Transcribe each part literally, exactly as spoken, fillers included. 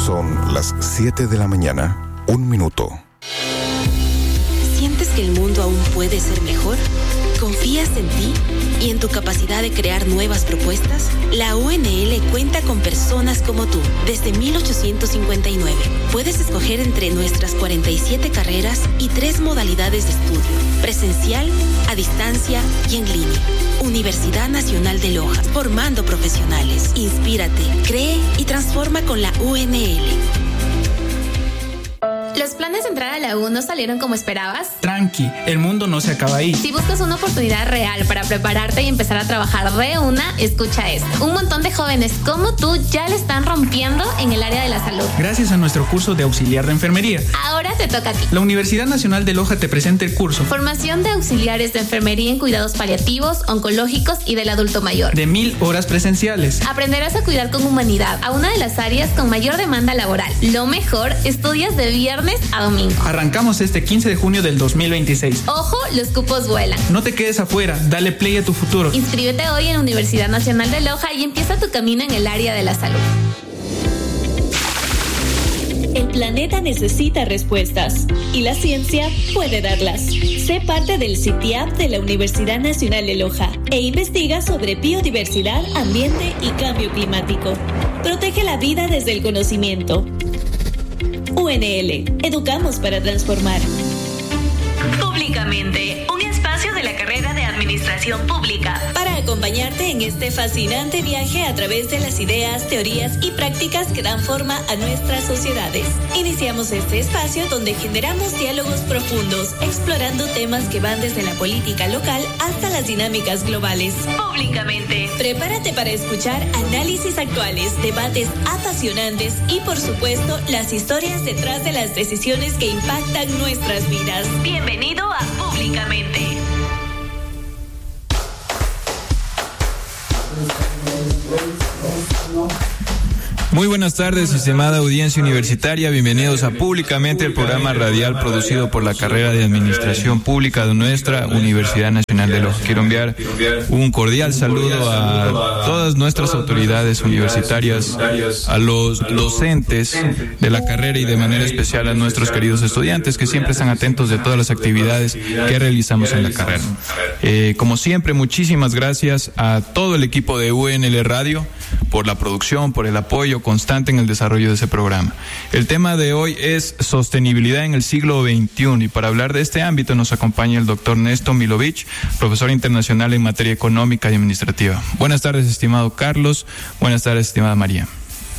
Son las siete de la mañana, un minuto. ¿Sientes que el mundo aún puede ser mejor? ¿Confías en ti y en tu capacidad de crear nuevas propuestas? La U N L cuenta con personas como tú desde mil ochocientos cincuenta y nueve. Puedes escoger entre nuestras cuarenta y siete carreras y tres modalidades de estudio: presencial, a distancia y en línea. Universidad Nacional de Loja, formando profesionales. Inspírate, cree y transforma con la U N L. ¿Los planes de entrar a la U no salieron como esperabas? Tranqui, el mundo no se acaba ahí. Si buscas una oportunidad real para prepararte y empezar a trabajar de una, escucha esto. Un montón de jóvenes como tú ya le están rompiendo en el área de la salud. Gracias a nuestro curso de auxiliar de enfermería. Ahora te toca a ti. La Universidad Nacional de Loja te presenta el curso Formación de auxiliares de enfermería en cuidados paliativos, oncológicos y del adulto mayor. De mil horas presenciales. Aprenderás a cuidar con humanidad a una de las áreas con mayor demanda laboral. Lo mejor, estudias de viernes a domingo. Arrancamos este quince de junio del dos mil veintiséis. Ojo, los cupos vuelan. No te quedes afuera, dale play a tu futuro. Inscríbete hoy en Universidad Nacional de Loja y empieza tu camino en el área de la salud. El planeta necesita respuestas y la ciencia puede darlas. Sé parte del C I T I A P de la Universidad Nacional de Loja e investiga sobre biodiversidad, ambiente y cambio climático. Protege la vida desde el conocimiento. U N L, educamos para transformar. Públicamente, un espacio de la carrera de Administración Pública para acompañarte en este fascinante viaje a través de las ideas, teorías y prácticas que dan forma a nuestras sociedades. Iniciamos este espacio donde generamos diálogos profundos, explorando temas que van desde la política local hasta las dinámicas globales. Públicamente, prepárate para escuchar análisis actuales, debates apasionantes y, por supuesto, las historias detrás de las decisiones que impactan nuestras vidas. Bienvenido a Públicamente. Muy buenas tardes, estimada audiencia universitaria. Bienvenidos a Públicamente, el programa radial producido por la carrera de Administración Pública de nuestra Universidad Nacional de Loja. Quiero enviar un cordial saludo a todas nuestras autoridades universitarias, a los docentes de la carrera y de manera especial a nuestros queridos estudiantes que siempre están atentos de todas las actividades que realizamos en la carrera. Eh, como siempre, muchísimas gracias a todo el equipo de U N L Radio por la producción, por el apoyo constante en el desarrollo de ese programa. El tema de hoy es sostenibilidad en el siglo veintiuno y para hablar de este ámbito nos acompaña el doctor Néstor Milovich, profesor internacional en materia económica y administrativa. Buenas tardes, estimado Carlos. Buenas tardes, estimada María.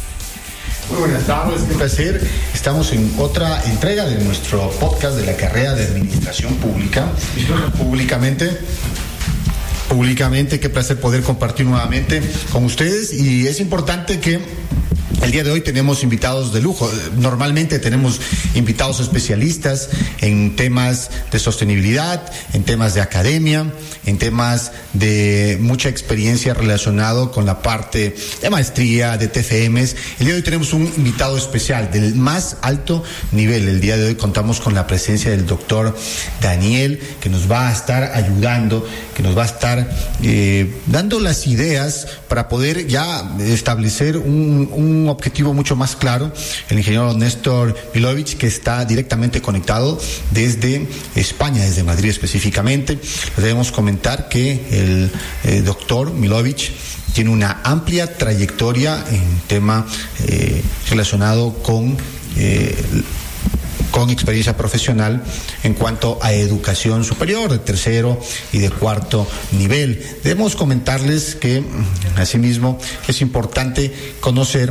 Muy buenas tardes, un placer. Estamos en otra entrega de nuestro podcast de la carrera de Administración Pública. Públicamente. Públicamente, qué placer poder compartir nuevamente con ustedes y es importante que el día de hoy tenemos invitados de lujo. Normalmente tenemos invitados especialistas en temas de sostenibilidad, en temas de academia, en temas de mucha experiencia relacionado con la parte de maestría, de T F Ms. El día de hoy tenemos un invitado especial del más alto nivel. El día de hoy contamos con la presencia del doctor Daniel, que nos va a estar ayudando, que nos va a estar eh, dando las ideas para poder ya establecer un, un objetivo mucho más claro. El ingeniero Néstor Milovich, que está directamente conectado desde España, desde Madrid específicamente. Les debemos comentar que el eh, doctor Milovich tiene una amplia trayectoria en tema eh, relacionado con eh, con experiencia profesional en cuanto a educación superior de tercero y de cuarto nivel. Debemos comentarles que asimismo es importante conocer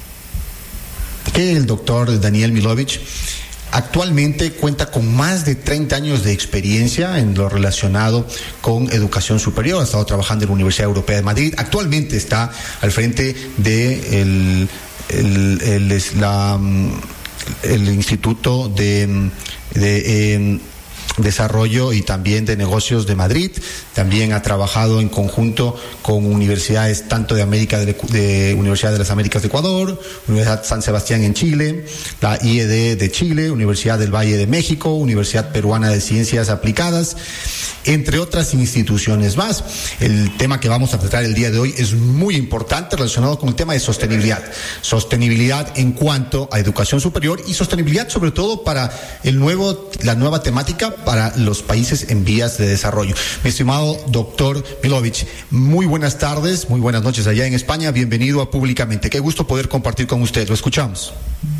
que el doctor Daniel Milovich actualmente cuenta con más de treinta años de experiencia en lo relacionado con educación superior. Ha estado trabajando en la Universidad Europea de Madrid. Actualmente está al frente de el, el, el, el, la, el Instituto de, de eh, Desarrollo y también de Negocios de Madrid. También ha trabajado en conjunto con universidades tanto de América de, de Universidad de las Américas de Ecuador, Universidad San Sebastián en Chile, la I E D de Chile, Universidad del Valle de México, Universidad Peruana de Ciencias Aplicadas, entre otras instituciones más. El tema que vamos a tratar el día de hoy es muy importante, relacionado con el tema de sostenibilidad. Sostenibilidad en cuanto a educación superior y sostenibilidad sobre todo para el nuevo, la nueva temática para los países en vías de desarrollo. Mi estimado doctor Milovic, muy buenas tardes, muy buenas noches allá en España, bienvenido a Públicamente. Qué gusto poder compartir con usted, lo escuchamos.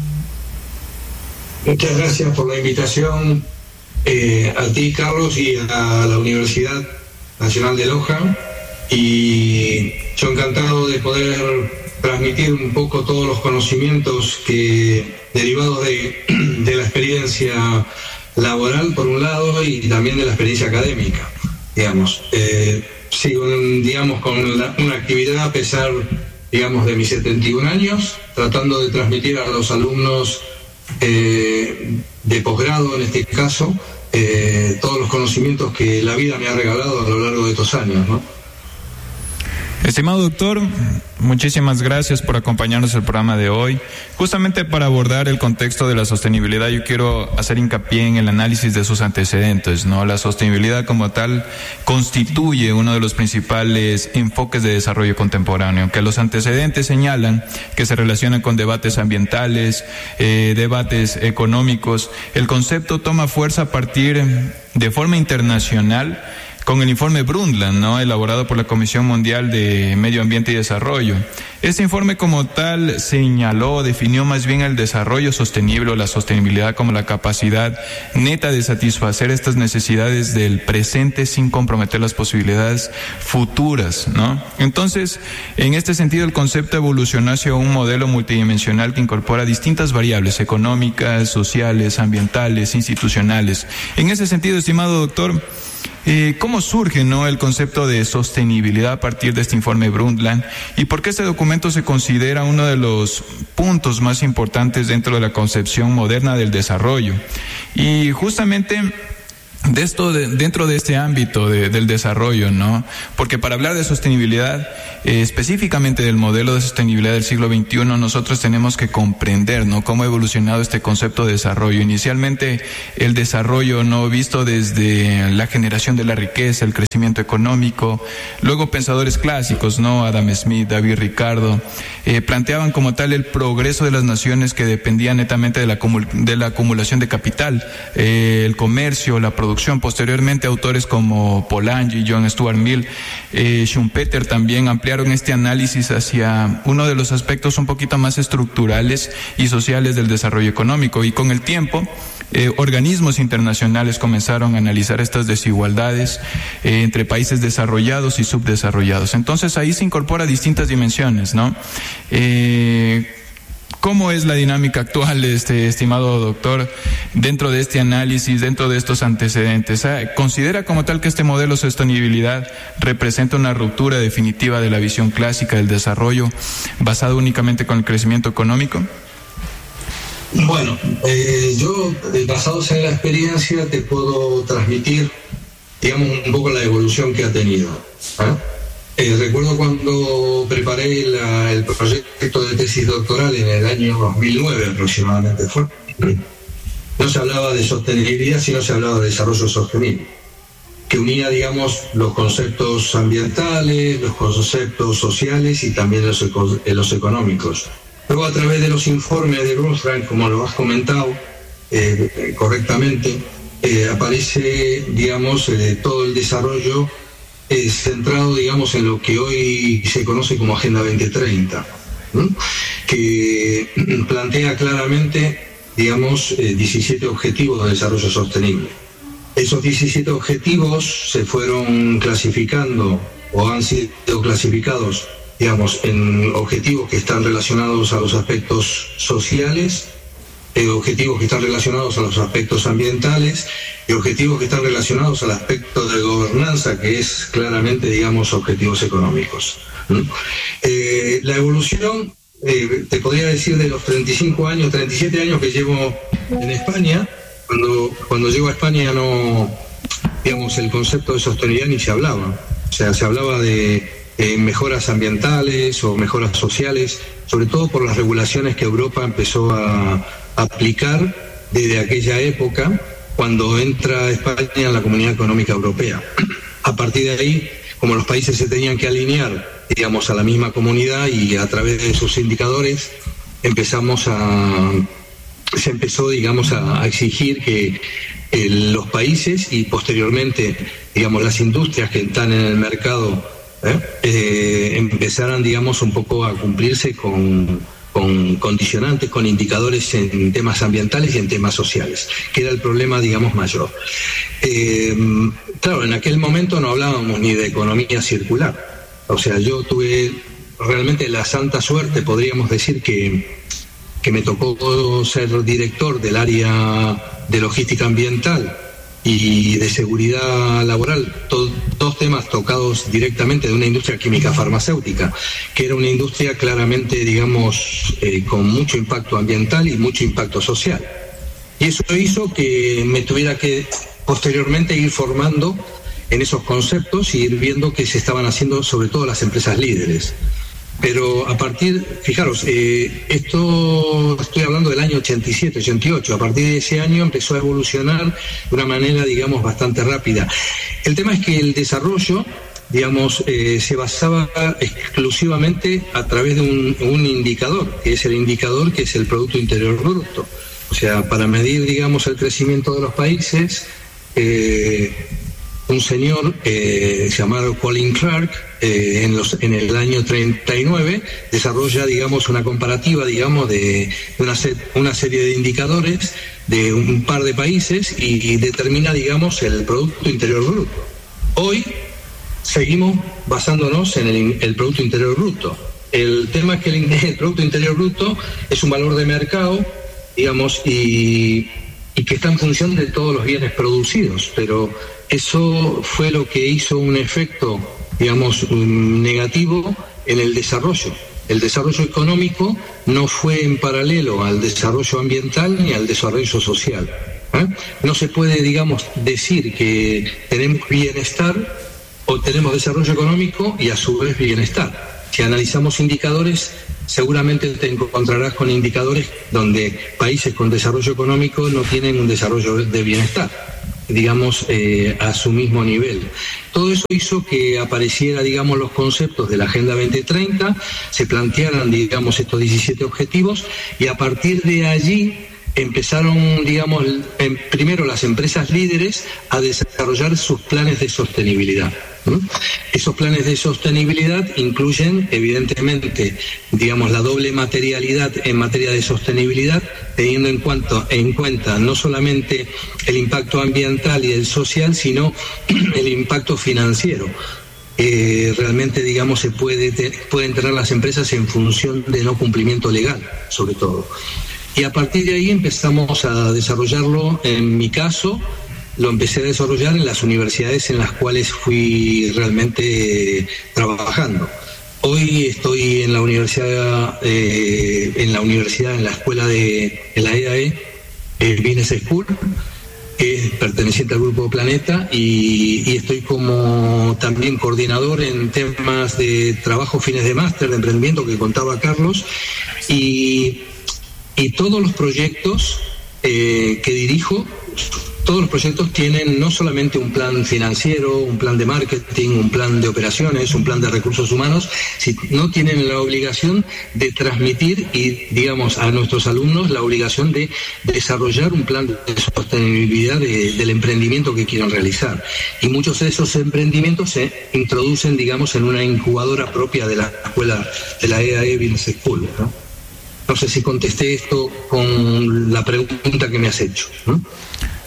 Muchas gracias por la invitación eh, a ti, Carlos, y a la Universidad Nacional de Loja, y yo encantado de poder transmitir un poco todos los conocimientos que derivados de, de la experiencia laboral por un lado y también de la experiencia académica, digamos. Eh, sigo, digamos, con la, una actividad a pesar, digamos, de mis setenta y un años, tratando de transmitir a los alumnos eh, de posgrado, en este caso, eh, todos los conocimientos que la vida me ha regalado a lo largo de estos años, ¿no? Estimado doctor, muchísimas gracias por acompañarnos en el programa de hoy. Justamente para abordar el contexto de la sostenibilidad, yo quiero hacer hincapié en el análisis de sus antecedentes, ¿no? La sostenibilidad como tal constituye uno de los principales enfoques de desarrollo contemporáneo, que los antecedentes señalan que se relacionan con debates ambientales, eh, debates económicos. El concepto toma fuerza a partir de forma internacional con el informe Brundtland, ¿no?, elaborado por la Comisión Mundial de Medio Ambiente y Desarrollo. Este informe como tal señaló, definió más bien el desarrollo sostenible o la sostenibilidad como la capacidad neta de satisfacer estas necesidades del presente sin comprometer las posibilidades futuras, ¿no? Entonces, en este sentido, el concepto evolucionó hacia un modelo multidimensional que incorpora distintas variables económicas, sociales, ambientales, institucionales. En ese sentido, estimado doctor, Eh, ¿cómo surge, no, el concepto de sostenibilidad a partir de este informe Brundtland? ¿Y por qué este documento se considera uno de los puntos más importantes dentro de la concepción moderna del desarrollo? Y justamente de esto, de, dentro de este ámbito de, del desarrollo, ¿no? Porque para hablar de sostenibilidad, eh, específicamente del modelo de sostenibilidad del siglo veintiuno, nosotros tenemos que comprender, ¿no?, cómo ha evolucionado este concepto de desarrollo. Inicialmente, el desarrollo, ¿no?, visto desde la generación de la riqueza, el crecimiento económico. Luego, pensadores clásicos, ¿no?, Adam Smith, David Ricardo, eh, planteaban como tal el progreso de las naciones que dependían netamente de la, de la acumulación de capital, eh, el comercio, la producción. Posteriormente, autores como Polanyi, John Stuart Mill, eh, Schumpeter también ampliaron este análisis hacia uno de los aspectos un poquito más estructurales y sociales del desarrollo económico. Y con el tiempo, eh, organismos internacionales comenzaron a analizar estas desigualdades eh, entre países desarrollados y subdesarrollados. Entonces, ahí se incorpora distintas dimensiones, ¿no? Eh, ¿Cómo es la dinámica actual, este estimado doctor, dentro de este análisis, dentro de estos antecedentes? ¿Considera como tal que este modelo de sostenibilidad representa una ruptura definitiva de la visión clásica del desarrollo basado únicamente con el crecimiento económico? Bueno, eh, yo, basados en la experiencia, te puedo transmitir, digamos, un poco la evolución que ha tenido, ¿eh? Eh, recuerdo cuando preparé la, el proyecto de tesis doctoral en el año dos mil nueve aproximadamente fue, no se hablaba de sostenibilidad, sino se hablaba de desarrollo sostenible, que unía, digamos, los conceptos ambientales, los conceptos sociales y también los, eco, los económicos. Luego, a través de los informes de Brundtland, como lo has comentado eh, correctamente, eh, aparece, digamos, eh, todo el desarrollo es centrado, digamos, en lo que hoy se conoce como Agenda veinte treinta, ¿no?, que plantea claramente, digamos, eh, diecisiete objetivos de desarrollo sostenible. Esos diecisiete objetivos se fueron clasificando o han sido clasificados, digamos, en objetivos que están relacionados a los aspectos sociales, eh, objetivos que están relacionados a los aspectos ambientales y objetivos que están relacionados al aspecto de gobernanza, que es claramente, digamos, objetivos económicos. ¿Mm? Eh, la evolución, eh, te podría decir, de los treinta y cinco años, treinta y siete años que llevo en España, cuando, cuando llego a España no, digamos, el concepto de sostenibilidad ni se hablaba. O sea, se hablaba de eh, mejoras ambientales o mejoras sociales, sobre todo por las regulaciones que Europa empezó a, a aplicar desde aquella época, cuando entra España en la Comunidad Económica Europea. A partir de ahí, como los países se tenían que alinear, digamos, a la misma comunidad, y a través de esos indicadores empezamos a se empezó, digamos, a, a exigir que eh, los países y posteriormente, digamos, las industrias que están en el mercado eh, eh, empezaran, digamos, un poco a cumplirse con, con condicionantes, con indicadores en temas ambientales y en temas sociales, que era el problema, digamos, mayor. Eh, claro, en aquel momento no hablábamos ni de economía circular. O sea, yo tuve realmente la santa suerte, podríamos decir, que que me tocó ser director del área de logística ambiental y de seguridad laboral, to- dos temas tocados directamente de una industria química farmacéutica, que era una industria claramente, digamos, eh, con mucho impacto ambiental y mucho impacto social. Y eso hizo que me tuviera que posteriormente ir formando en esos conceptos y ir viendo que se estaban haciendo sobre todo las empresas líderes. Pero a partir, fijaros, eh, esto estoy hablando del año ochenta y siete, ochenta y ocho, a partir de ese año empezó a evolucionar de una manera, digamos, bastante rápida. El tema es que el desarrollo, digamos, eh, se basaba exclusivamente a través de un, un indicador, que es el indicador que es el Producto Interior Bruto. O sea, para medir, digamos, el crecimiento de los países, eh, un señor eh, llamado Colin Clark, eh, en, los, en el año treinta y nueve, desarrolla, digamos, una comparativa, digamos, de, de una, set, una serie de indicadores de un par de países y, y determina, digamos, el Producto Interior Bruto. Hoy seguimos basándonos en el, el Producto Interior Bruto. El tema es que el, el Producto Interior Bruto es un valor de mercado, digamos, y, y que está en función de todos los bienes producidos, pero eso fue lo que hizo un efecto, digamos, um, negativo en el desarrollo. El desarrollo económico no fue en paralelo al desarrollo ambiental ni al desarrollo social. ¿eh? No se puede, digamos, decir que tenemos bienestar o tenemos desarrollo económico y a su vez bienestar. Si analizamos indicadores, seguramente te encontrarás con indicadores donde países con desarrollo económico no tienen un desarrollo de bienestar, digamos, eh, a su mismo nivel. Todo eso hizo que apareciera, digamos, los conceptos de la Agenda veinte treinta, se plantearan, digamos, estos diecisiete objetivos, y a partir de allí empezaron, digamos, en, primero las empresas líderes a desarrollar sus planes de sostenibilidad. ¿Mm? Esos planes de sostenibilidad incluyen, evidentemente, digamos, la doble materialidad en materia de sostenibilidad, teniendo en cuenta, en cuenta no solamente el impacto ambiental y el social, sino el impacto financiero. Eh, realmente, digamos, se puede te, pueden tener las empresas en función de no cumplimiento legal, sobre todo. Y a partir de ahí empezamos a desarrollarlo. En mi caso, lo empecé a desarrollar en las universidades en las cuales fui realmente trabajando. Hoy estoy en la universidad, eh, en la universidad, en la escuela de, de la E A E, el Business School, que es perteneciente al Grupo Planeta, y, y estoy como también coordinador en temas de trabajo, fines de máster, de emprendimiento, que contaba Carlos, y, y todos los proyectos eh, que dirijo, todos los proyectos tienen no solamente un plan financiero, un plan de marketing, un plan de operaciones, un plan de recursos humanos, sino tienen la obligación de transmitir y, digamos, a nuestros alumnos la obligación de desarrollar un plan de sostenibilidad de, del emprendimiento que quieran realizar. Y muchos de esos emprendimientos se introducen, digamos, en una incubadora propia de la escuela, de la E A E Business School, ¿no? No sé si contesté esto con la pregunta que me has hecho, ¿no?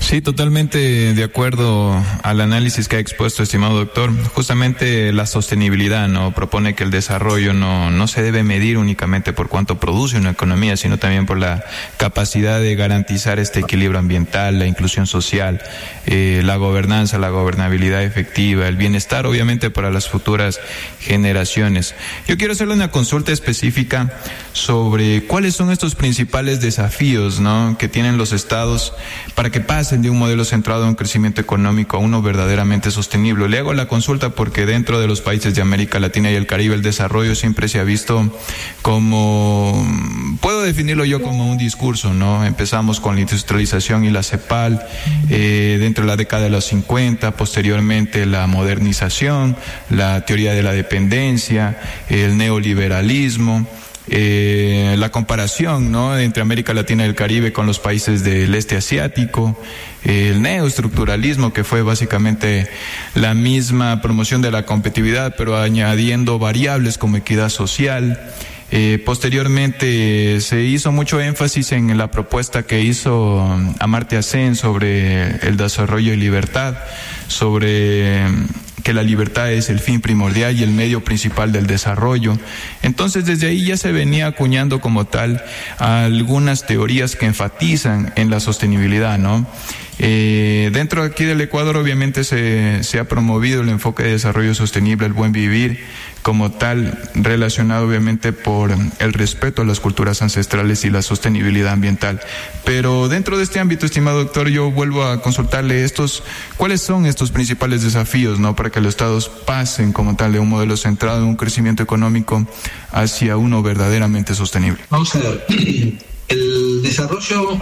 Sí, totalmente de acuerdo al análisis que ha expuesto, estimado doctor. Justamente la sostenibilidad, ¿no? Propone que el desarrollo no, no se debe medir únicamente por cuánto produce una economía, sino también por la capacidad de garantizar este equilibrio ambiental, la inclusión social, eh, la gobernanza, la gobernabilidad efectiva, el bienestar, obviamente, para las futuras generaciones. Yo quiero hacerle una consulta específica sobre cuáles son estos principales desafíos, ¿no?, que tienen los estados para que pasen de un modelo centrado en un crecimiento económico a uno verdaderamente sostenible. Le hago la consulta porque dentro de los países de América Latina y el Caribe el desarrollo siempre se ha visto como, puedo definirlo yo como un discurso, ¿no? Empezamos con la industrialización y la CEPAL, eh, dentro de la década de los cincuenta, posteriormente la modernización, la teoría de la dependencia, el neoliberalismo, Eh, la comparación, ¿no?, entre América Latina y el Caribe con los países del este asiático, eh, el neoestructuralismo, que fue básicamente la misma promoción de la competitividad, pero añadiendo variables como equidad social. Eh, posteriormente se hizo mucho énfasis en la propuesta que hizo Amartya Sen sobre el desarrollo y libertad, sobre que la libertad es el fin primordial y el medio principal del desarrollo. Entonces, desde ahí ya se venía acuñando como tal algunas teorías que enfatizan en la sostenibilidad, ¿no? Eh, dentro aquí del Ecuador, obviamente, se, se ha promovido el enfoque de desarrollo sostenible, el buen vivir, como tal, relacionado obviamente por el respeto a las culturas ancestrales y la sostenibilidad ambiental. Pero dentro de este ámbito, estimado doctor, yo vuelvo a consultarle estos, ¿cuáles son estos principales desafíos, ¿no?, para que los estados pasen como tal de un modelo centrado en un crecimiento económico hacia uno verdaderamente sostenible? Vamos a ver, el desarrollo,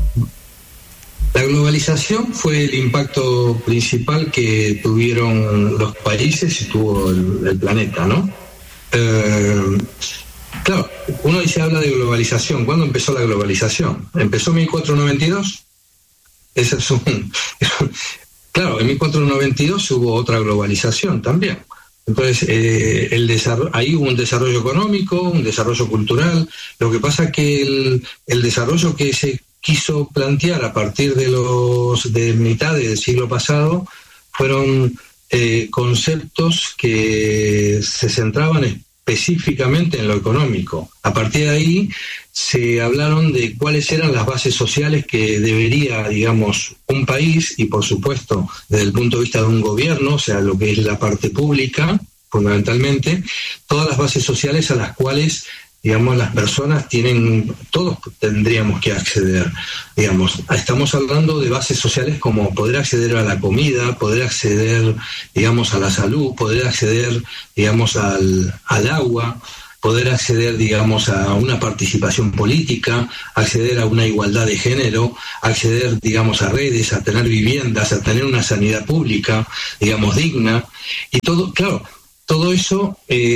la globalización fue el impacto principal que tuvieron los países y tuvo el, el planeta, ¿no? Eh, claro, uno dice, habla de globalización. ¿Cuándo empezó la globalización? ¿Empezó en mil cuatrocientos noventa y dos? Ese es un, claro, en mil cuatrocientos noventa y dos hubo otra globalización también. Entonces, eh, el desarrollo, ahí hubo un desarrollo económico, un desarrollo cultural. Lo que pasa es que el, el desarrollo que se quiso plantear a partir de los de mitad del siglo pasado fueron eh, conceptos que se centraban específicamente en lo económico. A partir de ahí se hablaron de cuáles eran las bases sociales que debería, digamos, un país, y por supuesto desde el punto de vista de un gobierno, o sea, lo que es la parte pública, fundamentalmente, todas las bases sociales a las cuales, digamos, las personas tienen, todos tendríamos que acceder, digamos. Estamos hablando de bases sociales como poder acceder a la comida, poder acceder, digamos, a la salud, poder acceder, digamos, al, al agua, poder acceder, digamos, a una participación política, acceder a una igualdad de género, acceder, digamos, a redes, a tener viviendas, a tener una sanidad pública, digamos, digna, y todo, claro, todo eso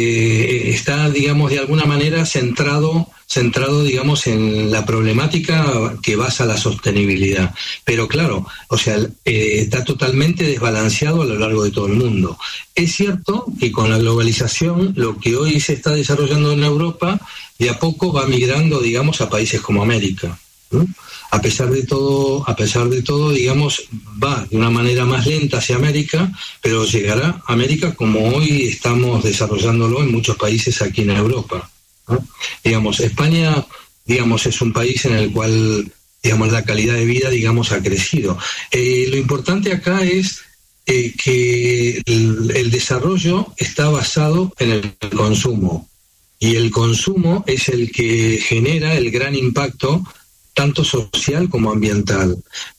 eh, está, digamos, de alguna manera centrado, centrado, digamos, en la problemática que basa la sostenibilidad. Pero claro, o sea, eh, está totalmente desbalanceado a lo largo de todo el mundo. Es cierto que con la globalización, lo que hoy se está desarrollando en Europa, de a poco va migrando, digamos, a países como América, ¿no? A pesar de todo, a pesar de todo, digamos, va de una manera más lenta hacia América, pero llegará a América como hoy estamos desarrollándolo en muchos países aquí en Europa, ¿no? Digamos, España, digamos, es un país en el cual, digamos, la calidad de vida, digamos, ha crecido. Eh, lo importante acá es eh, que el, el desarrollo está basado en el consumo, y el consumo es el que genera el gran impacto tanto social como ambiental.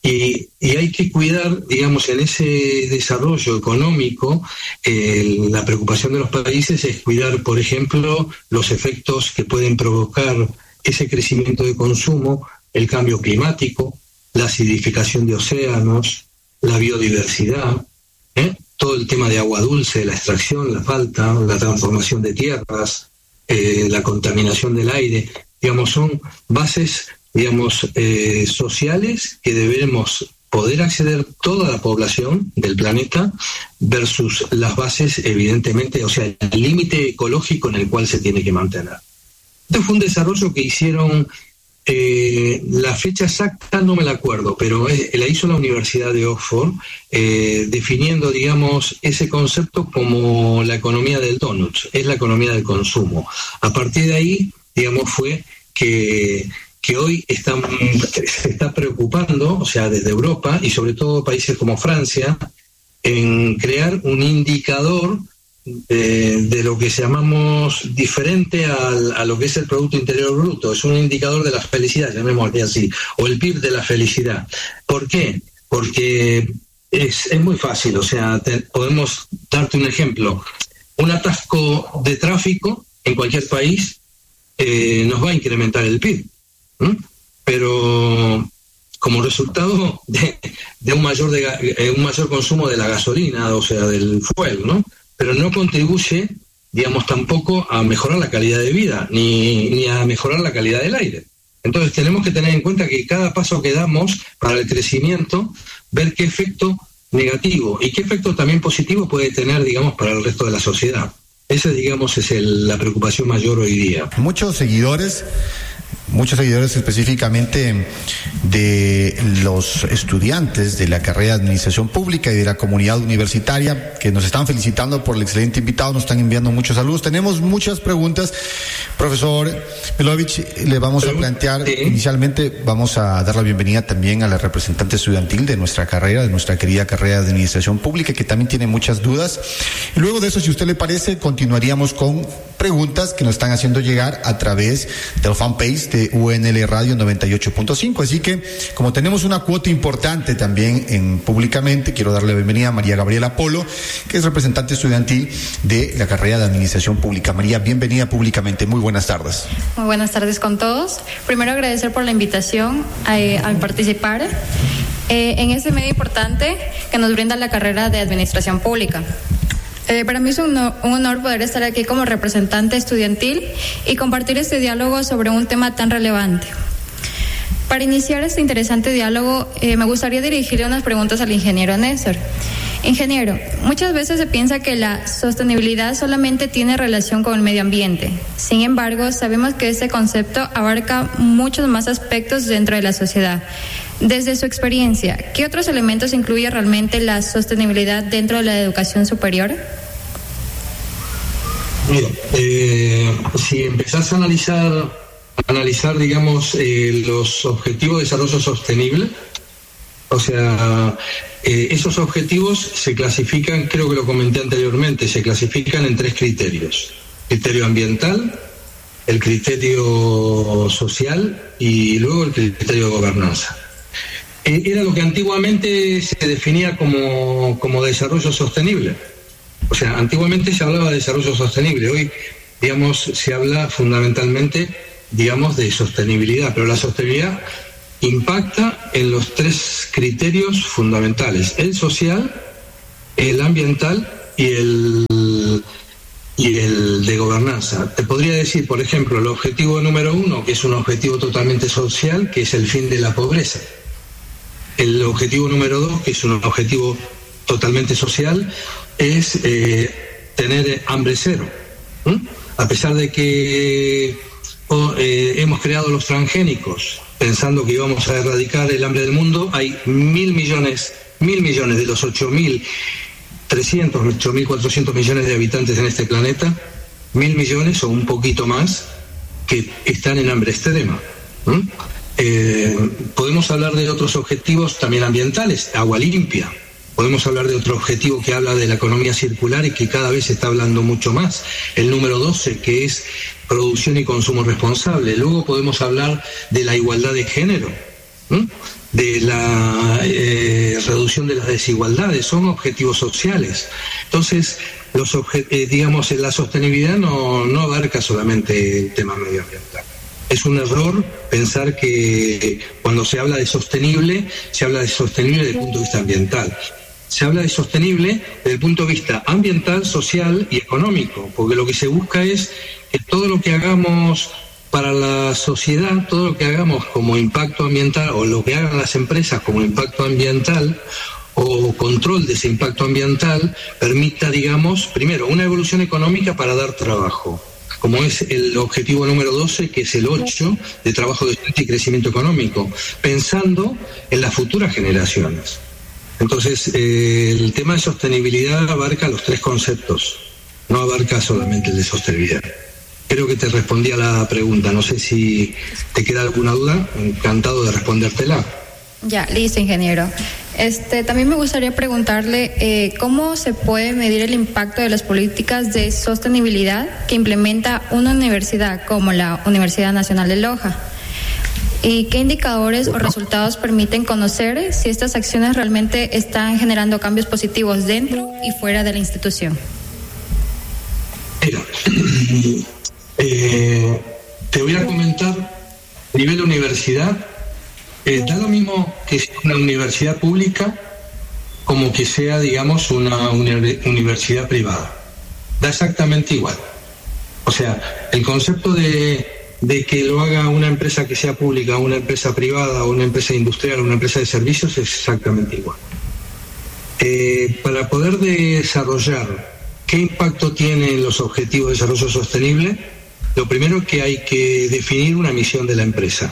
Y, y hay que cuidar, digamos, en ese desarrollo económico, eh, la preocupación de los países es cuidar, por ejemplo, los efectos que pueden provocar ese crecimiento de consumo, el cambio climático, la acidificación de océanos, la biodiversidad, ¿eh? todo el tema de agua dulce, la extracción, la falta, la transformación de tierras, eh, la contaminación del aire, digamos, son bases, digamos, eh, sociales que debemos poder acceder toda la población del planeta versus las bases, evidentemente, o sea, el límite ecológico en el cual se tiene que mantener. Este fue un desarrollo que hicieron Eh, la fecha exacta no me la acuerdo, pero eh, la hizo la Universidad de Oxford, eh, definiendo, digamos, ese concepto como la economía del donut, es la economía del consumo. A partir de ahí, digamos, fue que, que hoy están, se está preocupando, o sea, desde Europa y sobre todo países como Francia, en crear un indicador De, de lo que llamamos diferente al, a lo que es el Producto Interior Bruto. Es un indicador de la felicidad, llamémoslo así, o el P I B de la felicidad. ¿Por qué? Porque es, es muy fácil, o sea, te, podemos darte un ejemplo. Un atasco de tráfico en cualquier país eh, nos va a incrementar el P I B, ¿m? Pero como resultado de, de un mayor de, eh, un mayor consumo de la gasolina, o sea, del fuel, ¿no? Pero no contribuye, digamos, tampoco a mejorar la calidad de vida, ni, ni a mejorar la calidad del aire. Entonces tenemos que tener en cuenta que cada paso que damos para el crecimiento, ver qué efecto negativo y qué efecto también positivo puede tener, digamos, para el resto de la sociedad. Esa, digamos, es el, la preocupación mayor hoy día. Muchos seguidores... Muchos seguidores específicamente de los estudiantes de la carrera de Administración Pública y de la comunidad universitaria que nos están felicitando por el excelente invitado, nos están enviando muchos saludos. Tenemos muchas preguntas. Profesor Milovich, le vamos a plantear, sí. Inicialmente vamos a dar la bienvenida también a la representante estudiantil de nuestra carrera, de nuestra querida carrera de Administración Pública, que también tiene muchas dudas. Y luego de eso, si usted le parece, continuaríamos con preguntas que nos están haciendo llegar a través del fanpage de U N L Radio noventa y ocho punto cinco. Así que, como tenemos una cuota importante también en Públicamente, quiero darle la bienvenida a María Gabriela Polo, que es representante estudiantil de la carrera de Administración Pública. María, bienvenida Públicamente. Muy buenas tardes. Muy buenas tardes con todos. Primero, agradecer por la invitación a, a participar eh, en este medio importante que nos brinda la carrera de Administración Pública. Eh, para mí es un, un honor poder estar aquí como representante estudiantil y compartir este diálogo sobre un tema tan relevante. Para iniciar este interesante diálogo, eh, me gustaría dirigirle unas preguntas al ingeniero Néstor. Ingeniero, muchas veces se piensa que la sostenibilidad solamente tiene relación con el medio ambiente. Sin embargo, sabemos que este concepto abarca muchos más aspectos dentro de la sociedad. Desde su experiencia, ¿qué otros elementos incluye realmente la sostenibilidad dentro de la educación superior? Mira, eh, si empezás a analizar, analizar digamos, eh, los objetivos de desarrollo sostenible, o sea, eh, esos objetivos se clasifican, creo que lo comenté anteriormente, se clasifican en tres criterios. Criterio ambiental, el criterio social y luego el criterio de gobernanza. Era lo que antiguamente se definía como, como desarrollo sostenible. O sea, antiguamente se hablaba de desarrollo sostenible. Hoy, digamos, se habla fundamentalmente, digamos, de sostenibilidad. Pero la sostenibilidad impacta en los tres criterios fundamentales: el social, el ambiental y el, y el de gobernanza. Te podría decir, por ejemplo, el objetivo número uno, que es un objetivo totalmente social, que es el fin de la pobreza. El objetivo número dos, que es un objetivo totalmente social, es eh, tener hambre cero. ¿Mm? A pesar de que oh, eh, hemos creado los transgénicos pensando que íbamos a erradicar el hambre del mundo, hay mil millones, mil millones de los ocho mil trescientos, ocho mil cuatrocientos millones de habitantes en este planeta, mil millones o un poquito más que están en hambre extrema. ¿Mm? Eh, podemos hablar de otros objetivos también ambientales, agua limpia. Podemos hablar de otro objetivo que habla de la economía circular y que cada vez se está hablando mucho más, el número doce, que es producción y consumo responsable. Luego podemos hablar de la igualdad de género, ¿no? De la eh, reducción de las desigualdades, son objetivos sociales. Entonces, los obje- eh, digamos, la sostenibilidad no, no abarca solamente el tema medioambiental. Es un error pensar que cuando se habla de sostenible, se habla de sostenible desde el punto de vista ambiental. Se habla de sostenible desde el punto de vista ambiental, social y económico, porque lo que se busca es que todo lo que hagamos para la sociedad, todo lo que hagamos como impacto ambiental o lo que hagan las empresas como impacto ambiental o control de ese impacto ambiental permita, digamos, primero, una evolución económica para dar trabajo. como es el objetivo número doce, que es el ocho, de trabajo decente y crecimiento económico, pensando en las futuras generaciones. Entonces, eh, el tema de sostenibilidad abarca los tres conceptos, no abarca solamente el de sostenibilidad. Creo que te respondí a la pregunta, no sé si te queda alguna duda, encantado de respondértela. Ya, listo, ingeniero. Este, también me gustaría preguntarle eh, cómo se puede medir el impacto de las políticas de sostenibilidad que implementa una universidad como la Universidad Nacional de Loja. ¿Y qué indicadores o resultados permiten conocer si estas acciones realmente están generando cambios positivos dentro y fuera de la institución? Mira, eh, te voy a comentar a nivel universidad. Eh, da lo mismo que sea una universidad pública como que sea, digamos, una uni- universidad privada. Da exactamente igual. O sea, el concepto de, de que lo haga una empresa que sea pública, una empresa privada, o una empresa industrial, o una empresa de servicios es exactamente igual. Eh, para poder desarrollar qué impacto tienen los objetivos de desarrollo sostenible, lo primero que hay que definir una misión de la empresa.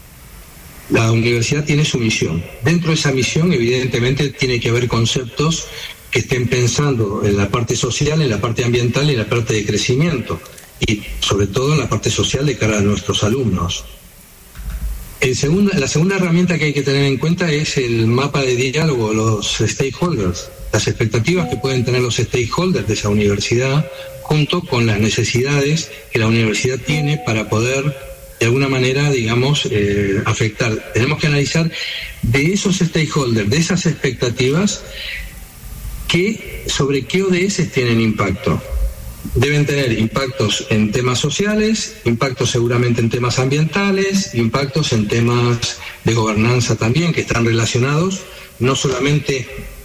La universidad tiene su misión. Dentro de esa misión, evidentemente, tiene que haber conceptos que estén pensando en la parte social, en la parte ambiental y en la parte de crecimiento. Y sobre todo en la parte social de cara a nuestros alumnos. En segunda, la segunda herramienta que hay que tener en cuenta es el mapa de diálogo, los stakeholders, las expectativas que pueden tener los stakeholders de esa universidad, junto con las necesidades que la universidad tiene para poder de alguna manera, digamos, eh, afectar. Tenemos que analizar de esos stakeholders, de esas expectativas, que, sobre qué O D S tienen impacto. Deben tener impactos en temas sociales, impactos seguramente en temas ambientales, impactos en temas de gobernanza también, que están relacionados no solamente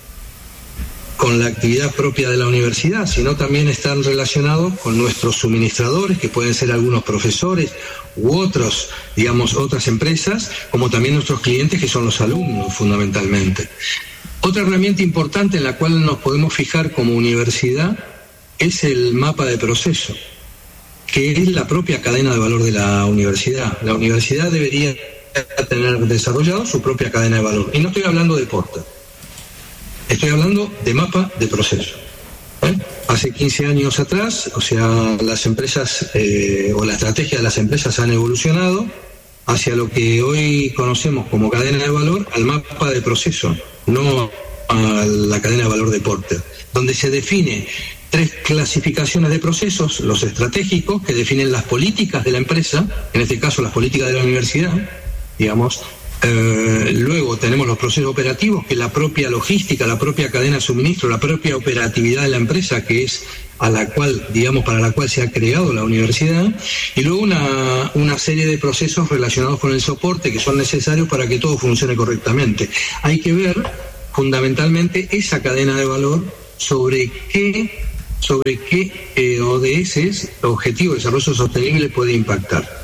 con la actividad propia de la universidad, sino también están relacionados con nuestros suministradores, que pueden ser algunos profesores u otros, digamos, otras empresas, como también nuestros clientes, que son los alumnos, fundamentalmente. Otra herramienta importante en la cual nos podemos fijar como universidad es el mapa de proceso, que es la propia cadena de valor de la universidad. La universidad debería tener desarrollado su propia cadena de valor. Y no estoy hablando de Porter. Estoy hablando de mapa de proceso. ¿Eh? Hace quince años atrás, o sea, las empresas eh, o la estrategia de las empresas han evolucionado hacia lo que hoy conocemos como cadena de valor, al mapa de proceso, no a la cadena de valor de Porter, donde se define tres clasificaciones de procesos: los estratégicos, que definen las políticas de la empresa, en este caso las políticas de la universidad, digamos. Eh, luego tenemos los procesos operativos, que es la propia logística, la propia cadena de suministro, la propia operatividad de la empresa, que es a la cual, digamos, para la cual se ha creado la universidad. Y luego una, una serie de procesos relacionados con el soporte, que son necesarios para que todo funcione correctamente. Hay que ver fundamentalmente esa cadena de valor, sobre qué, sobre qué eh, O D S, Objetivo de Desarrollo Sostenible, puede impactar.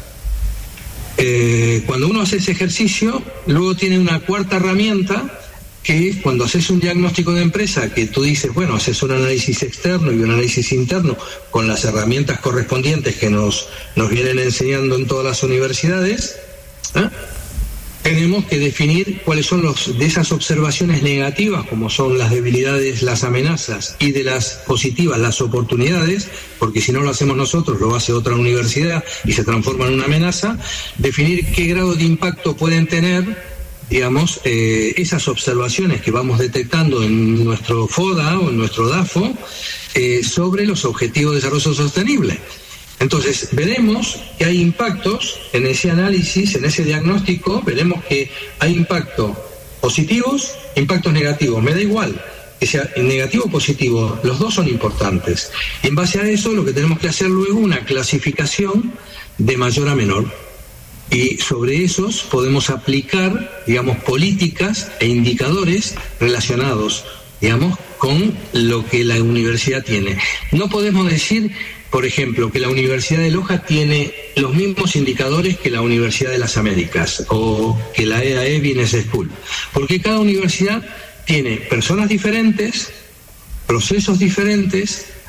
Eh, cuando uno hace ese ejercicio, luego tiene una cuarta herramienta, que es cuando haces un diagnóstico de empresa, que tú dices, bueno, haces un análisis externo y un análisis interno con las herramientas correspondientes que nos, nos vienen enseñando en todas las universidades. ¿eh? Tenemos que definir cuáles son los de esas observaciones negativas, como son las debilidades, las amenazas, y de las positivas, las oportunidades, porque si no lo hacemos nosotros, lo hace otra universidad y se transforma en una amenaza. Definir qué grado de impacto pueden tener, digamos, eh, esas observaciones que vamos detectando en nuestro FODA o en nuestro DAFO eh, sobre los objetivos de desarrollo sostenible. Entonces, veremos que hay impactos en ese análisis, en ese diagnóstico, veremos que hay impactos positivos, impactos negativos. Me da igual que sea negativo o positivo, los dos son importantes. Y en base a eso, lo que tenemos que hacer luego es una clasificación de mayor a menor. Y sobre esos podemos aplicar, digamos, políticas e indicadores relacionados, digamos, con lo que la universidad tiene. No podemos decir, por ejemplo, que la Universidad de Loja tiene los mismos indicadores que la Universidad de las Américas o que la E A E Business School, porque cada universidad tiene personas diferentes, procesos diferentes,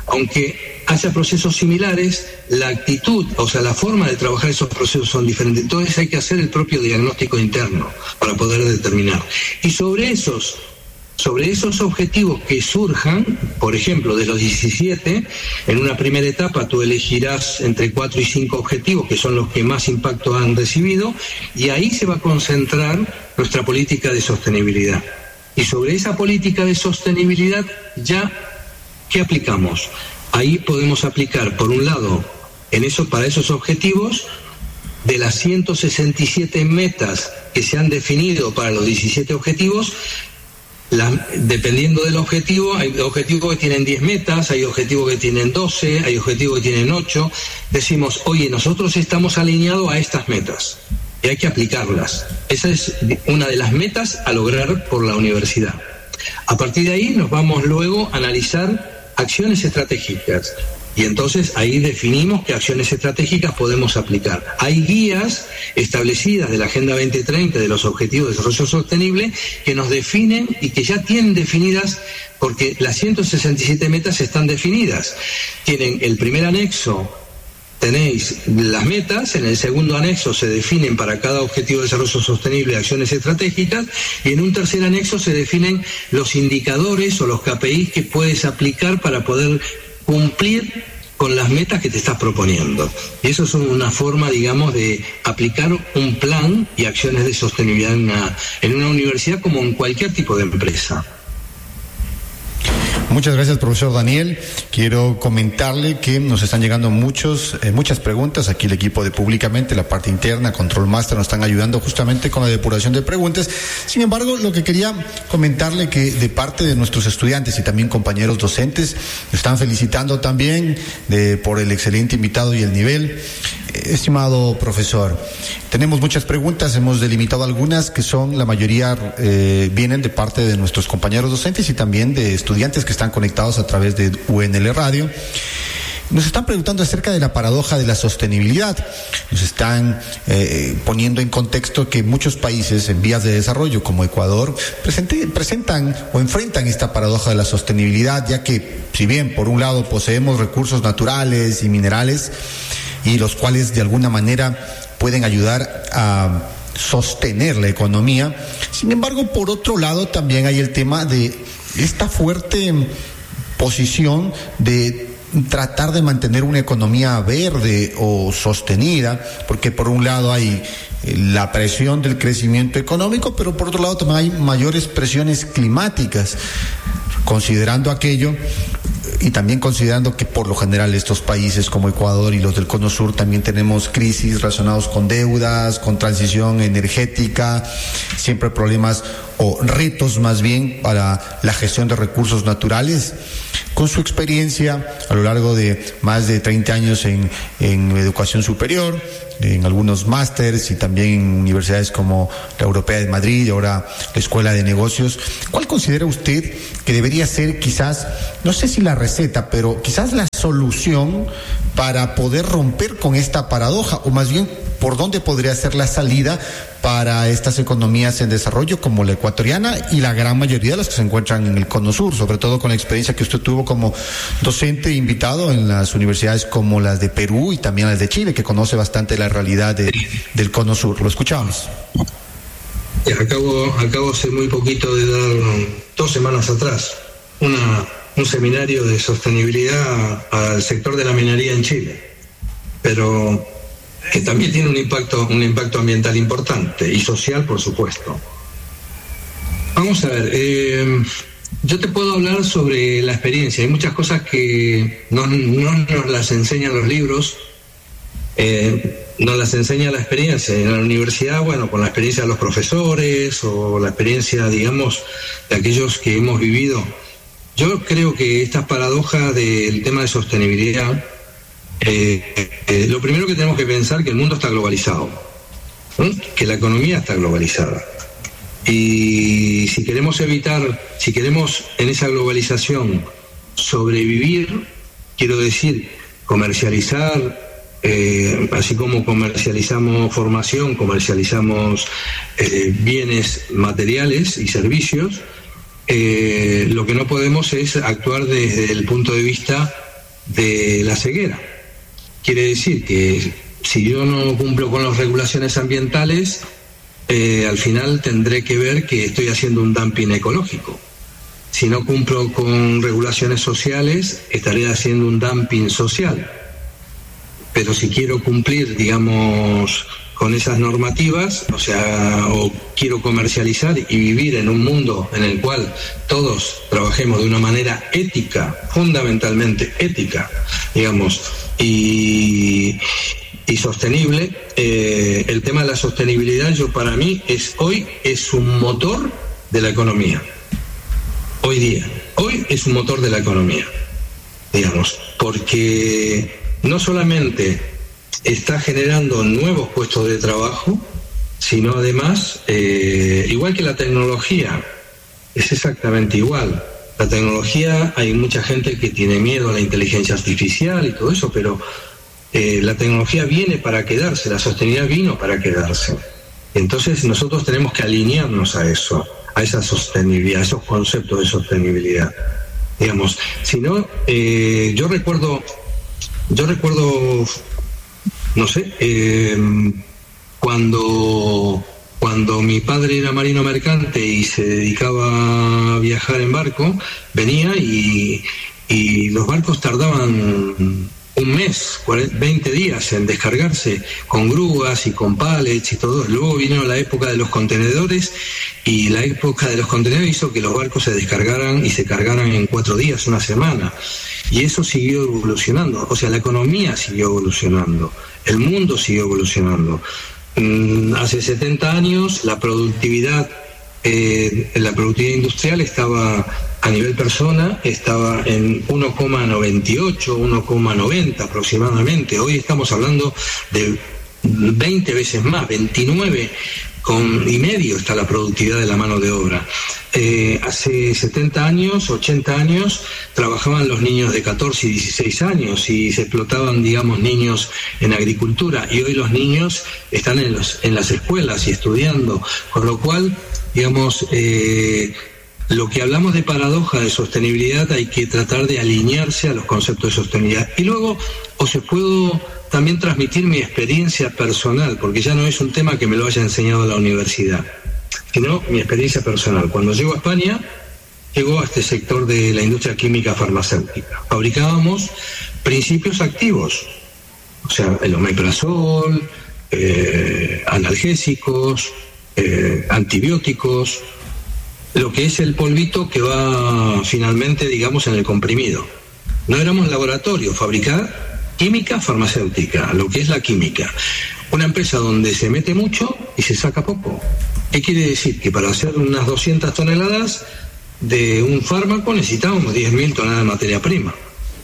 Aunque haya procesos similares, la actitud, o sea, la forma de trabajar esos procesos son diferentes. Entonces hay que hacer el propio diagnóstico interno para poder determinar. Y sobre esos, sobre esos objetivos que surjan, por ejemplo, de los diecisiete, en una primera etapa tú elegirás entre cuatro y cinco objetivos, que son los que más impacto han recibido, y ahí se va a concentrar nuestra política de sostenibilidad. Y sobre esa política de sostenibilidad ya, ¿qué aplicamos? Ahí podemos aplicar, por un lado, en eso, para esos objetivos, de las ciento sesenta y siete metas que se han definido para los diecisiete objetivos, la, dependiendo del objetivo, hay objetivos que tienen diez metas, hay objetivos que tienen doce, hay objetivos que tienen ocho. Decimos, oye, nosotros estamos alineados a estas metas y hay que aplicarlas. Esa es una de las metas a lograr por la universidad. A partir de ahí nos vamos luego a analizar acciones estratégicas. Y entonces ahí definimos qué acciones estratégicas podemos aplicar. Hay guías establecidas de la Agenda veinte treinta, de los Objetivos de Desarrollo Sostenible, que nos definen y que ya tienen definidas, porque las ciento sesenta y siete metas están definidas. Tienen el primer anexo, tenéis las metas, en el segundo anexo se definen para cada Objetivo de Desarrollo Sostenible acciones estratégicas, y en un tercer anexo se definen los indicadores o los K P Is que puedes aplicar para poder cumplir con las metas que te estás proponiendo. Y eso es una forma, digamos, de aplicar un plan y acciones de sostenibilidad en una, en una universidad como en cualquier tipo de empresa. Muchas gracias, profesor Daniel. Quiero comentarle que nos están llegando muchos, eh, muchas preguntas. Aquí el equipo de Públicamente, la parte interna, Control Master, nos están ayudando justamente con la depuración de preguntas. Sin embargo, lo que quería comentarle que de parte de nuestros estudiantes y también compañeros docentes, están felicitando también de, por el excelente invitado y el nivel. Estimado profesor, tenemos muchas preguntas, hemos delimitado algunas que son, la mayoría eh, vienen de parte de nuestros compañeros docentes y también de estudiantes que están conectados a través de U N L Radio. Nos están preguntando acerca de la paradoja de la sostenibilidad. Nos están eh, poniendo en contexto que muchos países en vías de desarrollo, como Ecuador, presente, presentan o enfrentan esta paradoja de la sostenibilidad, ya que, si bien por un lado poseemos recursos naturales y minerales, y los cuales de alguna manera pueden ayudar a sostener la economía. Sin embargo, por otro lado, también hay el tema de esta fuerte posición de tratar de mantener una economía verde o sostenida, porque por un lado hay la presión del crecimiento económico, pero por otro lado también hay mayores presiones climáticas. Considerando aquello, y también considerando que por lo general estos países como Ecuador y los del Cono Sur también tenemos crisis relacionados con deudas, con transición energética, siempre problemas o retos más bien para la gestión de recursos naturales. Con su experiencia a lo largo de más de treinta años en, en educación superior, en algunos másters y también en universidades como la Europea de Madrid y ahora la Escuela de Negocios, ¿cuál considera usted que debería ser quizás, no sé si la receta, pero quizás la solución para poder romper con esta paradoja, o más bien por dónde podría ser la salida para estas economías en desarrollo como la ecuatoriana y la gran mayoría de las que se encuentran en el Cono Sur, sobre todo con la experiencia que usted tuvo como docente invitado en las universidades como las de Perú y también las de Chile, que conoce bastante la realidad de, del Cono Sur? Lo escuchamos. Acabo, acabo hace muy poquito de dar, dos semanas atrás, una, un seminario de sostenibilidad al sector de la minería en Chile, pero que también tiene un impacto, un impacto ambiental importante y social, por supuesto. Vamos a ver, eh, yo te puedo hablar sobre la experiencia. Hay muchas cosas que no, no nos las enseñan los libros, eh, nos las enseña la experiencia. En la universidad, bueno, con la experiencia de los profesores o la experiencia, digamos, de aquellos que hemos vivido. Yo creo que esta paradoja del tema de sostenibilidad, Eh, eh, lo primero que tenemos que pensar es que el mundo está globalizado, ¿eh? Que la economía está globalizada, y si queremos evitar, si queremos en esa globalización sobrevivir, quiero decir, comercializar, eh, así como comercializamos formación, comercializamos eh, bienes materiales y servicios, eh, lo que no podemos es actuar desde el punto de vista de la ceguera. Quiere decir que si yo no cumplo con las regulaciones ambientales, eh, al final tendré que ver que estoy haciendo un dumping ecológico. Si no cumplo con regulaciones sociales, estaré haciendo un dumping social. Pero si quiero cumplir, digamos, con esas normativas, o sea, o quiero comercializar y vivir en un mundo en el cual todos trabajemos de una manera ética, fundamentalmente ética, digamos, y, y sostenible, eh, el tema de la sostenibilidad, yo para mí, es hoy es un motor de la economía. Hoy día, hoy es un motor de la economía, digamos, porque no solamente está generando nuevos puestos de trabajo, sino además, eh, igual que la tecnología, es exactamente igual. La tecnología, hay mucha gente que tiene miedo a la inteligencia artificial y todo eso, pero eh, la tecnología viene para quedarse, la sostenibilidad vino para quedarse. Entonces nosotros tenemos que alinearnos a eso, a esa sostenibilidad, a esos conceptos de sostenibilidad. Digamos, si no, eh, yo recuerdo, yo recuerdo, no sé, eh, cuando, cuando mi padre era marino mercante y se dedicaba a viajar en barco, venía y, y los barcos tardaban un mes, veinte días en descargarse con grúas y con pallets y todo. Luego vino la época de los contenedores y la época de los contenedores hizo que los barcos se descargaran y se cargaran en cuatro días, una semana. Y eso siguió evolucionando. O sea, la economía siguió evolucionando, el mundo siguió evolucionando. Mm, hace setenta años la productividad, eh, la productividad industrial estaba a nivel persona, estaba en uno coma noventa y ocho, uno coma noventa aproximadamente. Hoy estamos hablando de veinte veces más, veintinueve con y medio está la productividad de la mano de obra. Eh, hace setenta años, ochenta años, trabajaban los niños de catorce y dieciséis años y se explotaban, digamos, niños en agricultura, y hoy los niños están en, los, en las escuelas y estudiando, con lo cual, digamos, eh, lo que hablamos de paradoja de sostenibilidad hay que tratar de alinearse a los conceptos de sostenibilidad. Y luego os puedo también transmitir mi experiencia personal, porque ya no es un tema que me lo haya enseñado la universidad, sino mi experiencia personal. Cuando llego a España, llego a este sector de la industria química farmacéutica. Fabricábamos principios activos, o sea, el omeprazol, eh, analgésicos, eh, antibióticos, lo que es el polvito que va finalmente, digamos, en el comprimido. No éramos laboratorio, fabricar química farmacéutica, lo que es la química. Una empresa donde se mete mucho y se saca poco. ¿Qué quiere decir? Que para hacer unas doscientas toneladas de un fármaco necesitábamos diez mil toneladas de materia prima.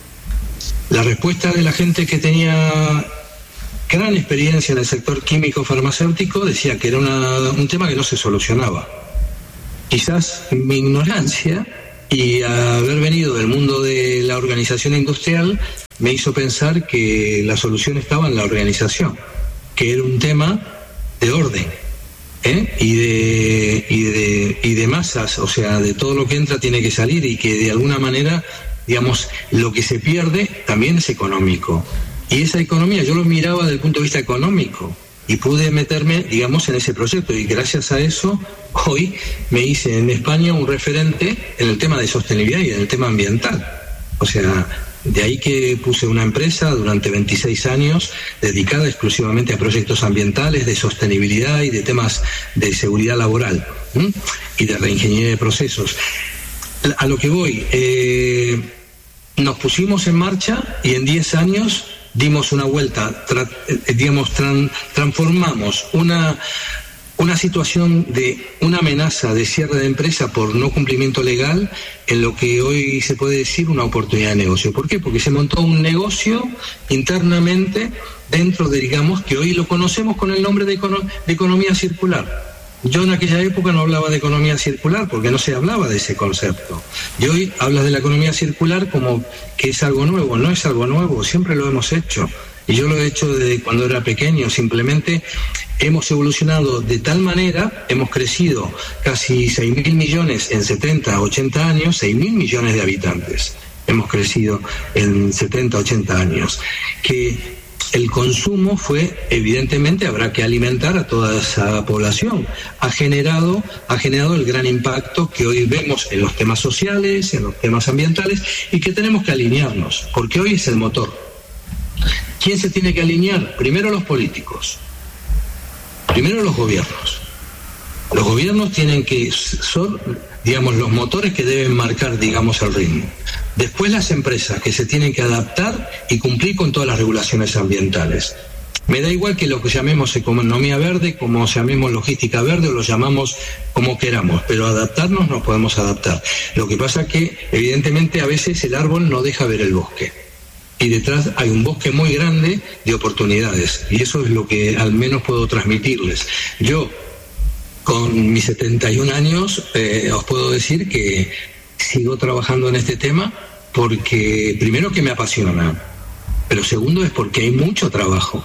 La respuesta de la gente que tenía gran experiencia en el sector químico farmacéutico decía que era una, un tema que no se solucionaba. Quizás mi ignorancia y haber venido del mundo de la organización industrial me hizo pensar que la solución estaba en la organización, que era un tema de orden, ¿eh? y, de, y, de, y de masas, o sea, de todo lo que entra tiene que salir, y que de alguna manera, digamos, lo que se pierde también es económico. Y esa economía yo lo miraba desde el punto de vista económico y pude meterme, digamos, en ese proyecto, y gracias a eso hoy me hice en España un referente en el tema de sostenibilidad y en el tema ambiental. O sea, de ahí que puse una empresa durante veintiséis años dedicada exclusivamente a proyectos ambientales, de sostenibilidad y de temas de seguridad laboral, ¿m? y de reingeniería de procesos. A lo que voy, eh, nos pusimos en marcha y en diez años dimos una vuelta, tra, digamos, tran, transformamos una, una situación de una amenaza de cierre de empresa por no cumplimiento legal en lo que hoy se puede decir una oportunidad de negocio. ¿Por qué? Porque se montó un negocio internamente dentro de, digamos, que hoy lo conocemos con el nombre de, econo, de economía circular. Yo en aquella época no hablaba de economía circular porque no se hablaba de ese concepto. Y hoy hablas de la economía circular como que es algo nuevo. No es algo nuevo, siempre lo hemos hecho. Y yo lo he hecho desde cuando era pequeño. Simplemente hemos evolucionado de tal manera, hemos crecido casi seis mil millones en setenta, ochenta años, seis mil millones de habitantes. hemos crecido en setenta, ochenta años, que el consumo fue, evidentemente, habrá que alimentar a toda esa población. Ha generado, ha generado el gran impacto que hoy vemos en los temas sociales, en los temas ambientales, y que tenemos que alinearnos, porque hoy es el motor. ¿Quién se tiene que alinear? Primero los políticos, primero los gobiernos. Los gobiernos tienen que ser, digamos, los motores que deben marcar, digamos, el ritmo. Después las empresas, que se tienen que adaptar y cumplir con todas las regulaciones ambientales. Me da igual que lo que llamemos economía verde, como llamemos logística verde, o lo llamamos como queramos, pero adaptarnos nos podemos adaptar. Lo que pasa es que, evidentemente, a veces el árbol no deja ver el bosque. Y detrás hay un bosque muy grande de oportunidades. Y eso es lo que al menos puedo transmitirles. Yo, con mis setenta y un años, eh, os puedo decir que sigo trabajando en este tema porque, primero, que me apasiona, pero segundo es porque hay mucho trabajo,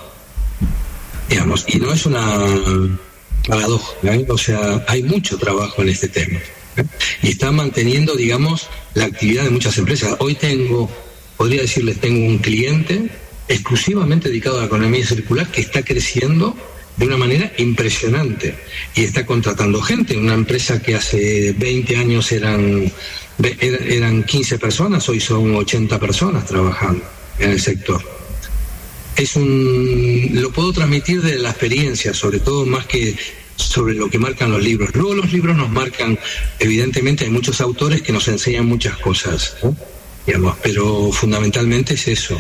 digamos, y no es una paradoja, ¿eh? O sea, hay mucho trabajo en este tema, ¿eh? Y está manteniendo, digamos, la actividad de muchas empresas. Hoy tengo, podría decirles, tengo un cliente exclusivamente dedicado a la economía circular que está creciendo de una manera impresionante y está contratando gente. Una empresa que hace veinte años eran, eran quince personas, hoy son ochenta personas trabajando en el sector. Es un, lo puedo transmitir de la experiencia, sobre todo más que sobre lo que marcan los libros. Luego los libros nos marcan, evidentemente hay muchos autores que nos enseñan muchas cosas, ¿no? Digamos, pero fundamentalmente es eso.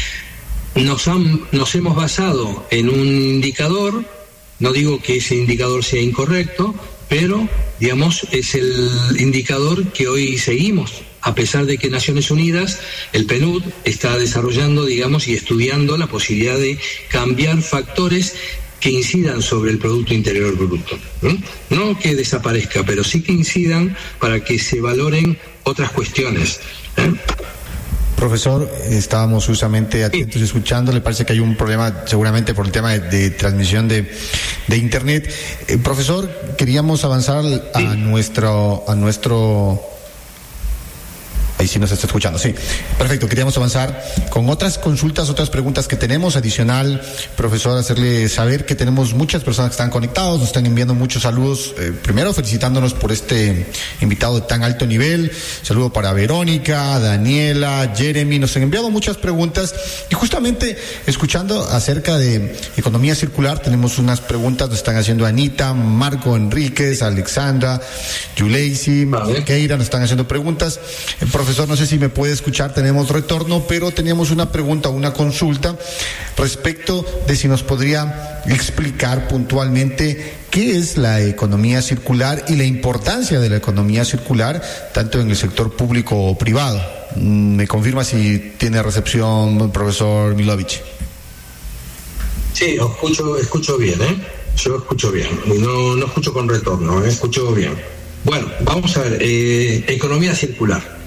Nos, han, nos hemos basado en un indicador, no digo que ese indicador sea incorrecto, pero, digamos, es el indicador que hoy seguimos, a pesar de que Naciones Unidas, el P N U D, está desarrollando, digamos, y estudiando la posibilidad de cambiar factores que incidan sobre el Producto Interior Bruto. ¿no? No que desaparezca, pero sí que incidan para que se valoren otras cuestiones. ¿eh? Profesor, estábamos justamente atentos escuchando, le parece que hay un problema seguramente por el tema de, de transmisión de, de internet. Eh, profesor, queríamos avanzar a nuestro, a nuestro... Ahí sí nos está escuchando, sí. Perfecto, queríamos avanzar con otras consultas, otras preguntas que tenemos. Adicional, profesor, hacerle saber que tenemos muchas personas que están conectados, nos están enviando muchos saludos. Eh, primero, felicitándonos por este invitado de tan alto nivel. Saludo para Verónica, Daniela, Jeremy. Nos han enviado muchas preguntas. Y justamente, escuchando acerca de economía circular, tenemos unas preguntas, nos están haciendo Anita, Marco Enríquez, Alexandra, Yuleisi, Keira, nos están haciendo preguntas. Eh, Profesor, no sé si me puede escuchar, tenemos retorno, pero teníamos una pregunta, una consulta respecto de si nos podría explicar puntualmente qué es la economía circular y la importancia de la economía circular, tanto en el sector público o privado. ¿Me confirma si tiene recepción, profesor Milovich? Sí, escucho, escucho bien, ¿eh? Yo escucho bien, no, no escucho con retorno, ¿eh? Escucho bien. Bueno, vamos a ver, eh, economía circular.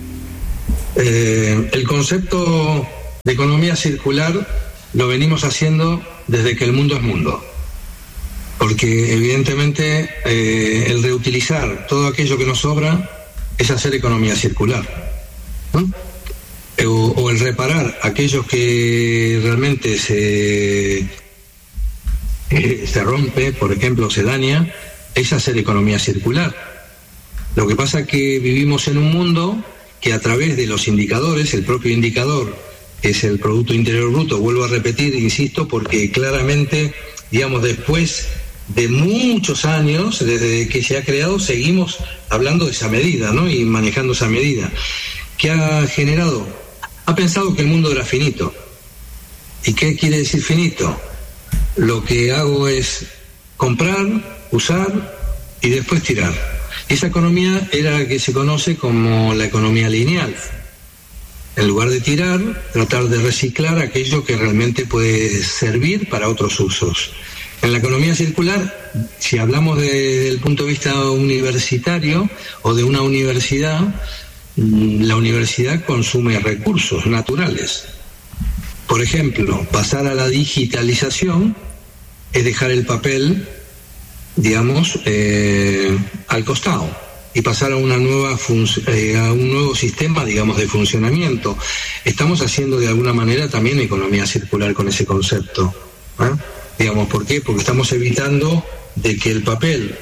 Eh, el concepto de economía circular lo venimos haciendo desde que el mundo es mundo, porque evidentemente eh, el reutilizar todo aquello que nos sobra es hacer economía circular, ¿no? o, o el reparar aquello que realmente se, eh, se rompe, por ejemplo, se daña, es hacer economía circular. Lo que pasa es que vivimos en un mundo que a través de los indicadores, el propio indicador, que es el Producto Interior Bruto, vuelvo a repetir, insisto, porque claramente, digamos, después de muchos años, desde que se ha creado, seguimos hablando de esa medida, ¿no? Y manejando esa medida. ¿Qué ha generado? Ha pensado que el mundo era finito. ¿Y qué quiere decir finito? Lo que hago es comprar, usar y después tirar. Esa economía era la que se conoce como la economía lineal. En lugar de tirar, tratar de reciclar aquello que realmente puede servir para otros usos. En la economía circular, si hablamos desde el punto de vista universitario o de una universidad, la universidad consume recursos naturales. Por ejemplo, pasar a la digitalización es dejar el papel, digamos, eh, al costado. y pasar a una nueva fun- eh, a un nuevo sistema, digamos, de funcionamiento. Estamos haciendo de alguna manera también economía circular con ese concepto, ¿eh? Digamos, ¿por qué? Porque estamos evitando de que el papel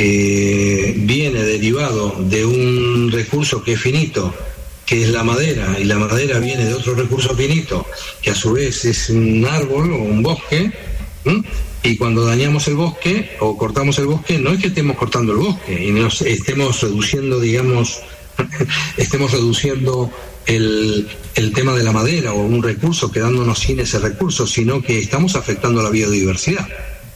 que viene derivado de un recurso que es finito, que es la madera, y la madera viene de otro recurso finito, que a su vez es un árbol o un bosque, ¿m? Y cuando dañamos el bosque o cortamos el bosque, no es que estemos cortando el bosque y nos estemos reduciendo, digamos, estemos reduciendo el, el tema de la madera o un recurso, quedándonos sin ese recurso, sino que estamos afectando a la biodiversidad.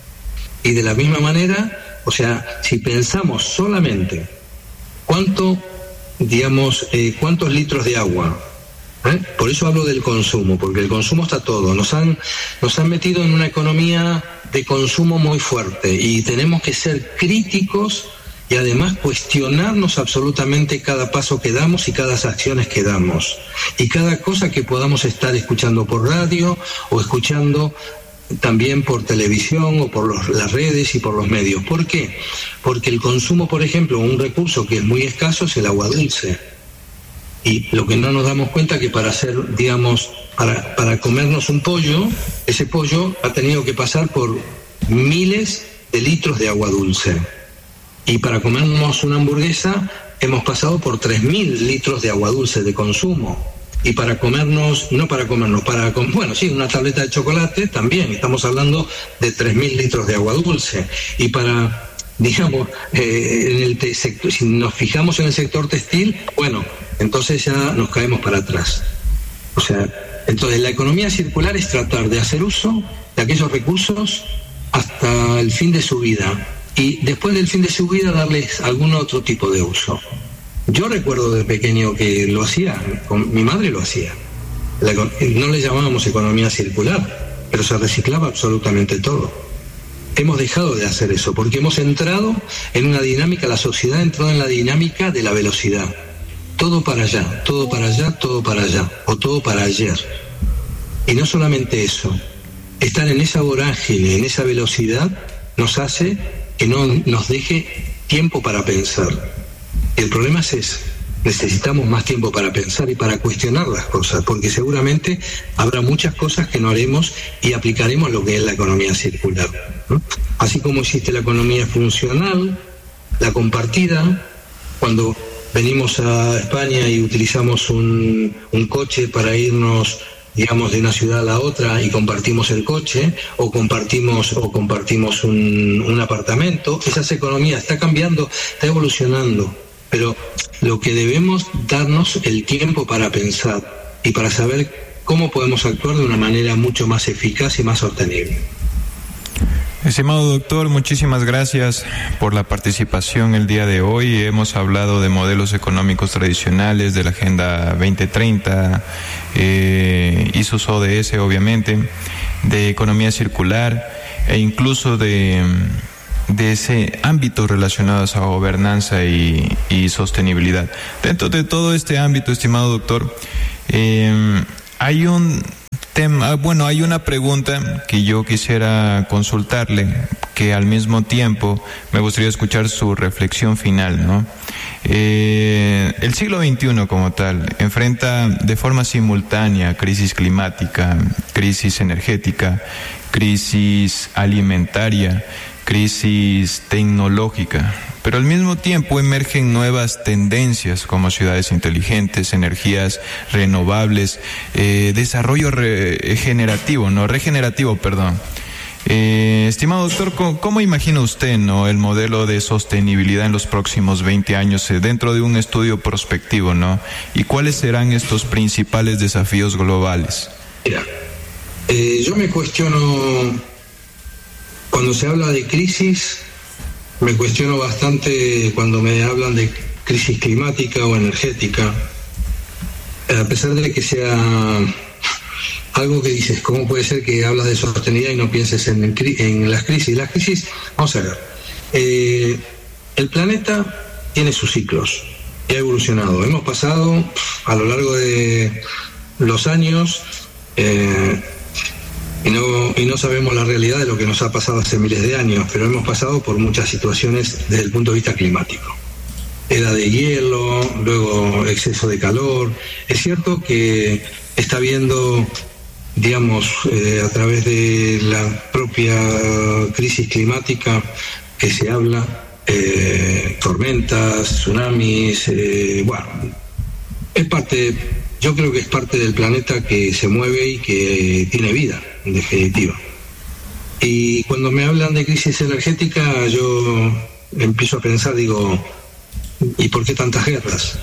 Y de la misma manera, o sea, si pensamos solamente cuánto, digamos, eh, cuántos litros de agua, ¿eh? Por eso hablo del consumo, porque el consumo está todo. Nos han, nos han metido en una economía de consumo muy fuerte y tenemos que ser críticos y además cuestionarnos absolutamente cada paso que damos y cada acciones que damos y cada cosa que podamos estar escuchando por radio o escuchando también por televisión o por los, las redes y por los medios. ¿Por qué? Porque el consumo, por ejemplo, un recurso que es muy escaso es el agua dulce. Y lo que no nos damos cuenta es que para hacer, digamos, para, para comernos un pollo, ese pollo ha tenido que pasar por miles de litros de agua dulce. Y para comernos una hamburguesa hemos pasado por tres mil litros de agua dulce de consumo. Y para comernos, no para comernos, para, bueno, sí, una tableta de chocolate también, estamos hablando de tres mil litros de agua dulce. Y para, digamos, eh, en el te- sector, si nos fijamos en el sector textil, bueno, entonces ya nos caemos para atrás. O sea, entonces la economía circular es tratar de hacer uso de aquellos recursos hasta el fin de su vida y después del fin de su vida darles algún otro tipo de uso. Yo recuerdo de pequeño que lo hacía, con mi madre lo hacía. La, no le llamábamos economía circular, pero se reciclaba absolutamente todo. Hemos dejado de hacer eso porque hemos entrado en una dinámica, la sociedad entró en la dinámica de la velocidad. Todo para allá, todo para allá, todo para allá, o todo para ayer. Y no solamente eso, estar en esa vorágine, en esa velocidad, nos hace que no nos deje tiempo para pensar. El problema es ese. Necesitamos más tiempo para pensar y para cuestionar las cosas, porque seguramente habrá muchas cosas que no haremos y aplicaremos lo que es la economía circular, ¿no? Así como existe la economía funcional, la compartida, cuando venimos a España y utilizamos un, un coche para irnos, digamos, de una ciudad a la otra y compartimos el coche o compartimos o compartimos un, un apartamento, esa economía está cambiando, está evolucionando. Pero lo que debemos darnos el tiempo para pensar y para saber cómo podemos actuar de una manera mucho más eficaz y más sostenible. Estimado doctor, muchísimas gracias por la participación el día de hoy. Hemos hablado de modelos económicos tradicionales, de la Agenda veinte treinta eh, y sus O D S, obviamente, de economía circular e incluso de... de ese ámbito relacionado a gobernanza y, y sostenibilidad. Dentro de todo este ámbito, estimado doctor, eh, hay un tema, bueno, hay una pregunta que yo quisiera consultarle, que al mismo tiempo me gustaría escuchar su reflexión final, ¿no? Eh, el siglo veintiuno como tal enfrenta de forma simultánea crisis climática, crisis energética, crisis alimentaria, crisis tecnológica, pero al mismo tiempo emergen nuevas tendencias como ciudades inteligentes, energías renovables, eh, desarrollo regenerativo, no regenerativo, perdón. Eh, estimado doctor, ¿cómo, ¿cómo imagina usted, no, el modelo de sostenibilidad en los próximos veinte años eh, dentro de un estudio prospectivo, no? ¿Y cuáles serán estos principales desafíos globales? Mira, eh, yo me cuestiono. Cuando se habla de crisis, me cuestiono bastante cuando me hablan de crisis climática o energética, a pesar de que sea algo que dices, ¿cómo puede ser que hablas de sostenibilidad y no pienses en, en las crisis? Las crisis, vamos a ver, eh, el planeta tiene sus ciclos y ha evolucionado. Hemos pasado a lo largo de los años... Eh, Y no, y no sabemos la realidad de lo que nos ha pasado hace miles de años, pero hemos pasado por muchas situaciones desde el punto de vista climático. era de hielo, luego exceso de calor. Es cierto que está habiendo, digamos, eh, a través de la propia crisis climática que se habla, eh, tormentas, tsunamis, eh, bueno, es parte, yo creo que es parte del planeta que se mueve y que tiene vida, en definitiva. Y cuando me hablan de crisis energética, yo empiezo a pensar, digo, ¿y por qué tantas guerras?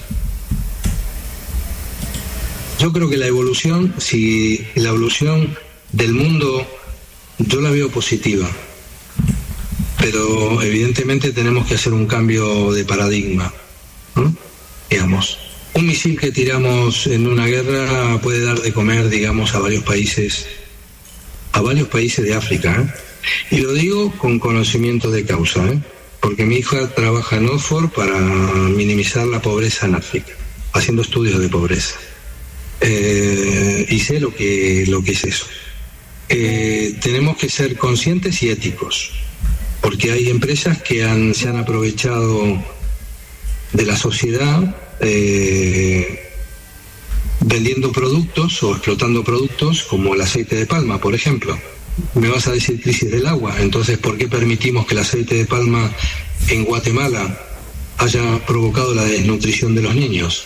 Yo creo que la evolución, si la evolución del mundo, yo la veo positiva, pero evidentemente tenemos que hacer un cambio de paradigma, ¿no? Digamos, un misil que tiramos en una guerra puede dar de comer, digamos, a varios países, a varios países de África, ¿eh? Y lo digo con conocimiento de causa, ¿eh? Porque mi hija trabaja en Oxford para minimizar la pobreza en África, haciendo estudios de pobreza. Eh, y sé lo que, lo que es eso. Eh, tenemos que ser conscientes y éticos, porque hay empresas que han, se han aprovechado de la sociedad eh, vendiendo productos o explotando productos como el aceite de palma, por ejemplo. Me vas a decir crisis del agua, entonces ¿por qué permitimos que el aceite de palma en Guatemala haya provocado la desnutrición de los niños